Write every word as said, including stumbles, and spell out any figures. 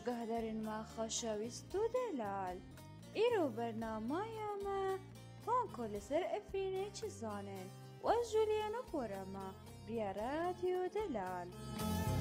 ئاگادەرن ما خۆشەویست و دەلال ئیرۆ بەرنامایەمە تۆنکۆ لەسەر ئەفرینێکی زانن وەس جولیانە پۆرەمە بریارە رادیۆ دەلال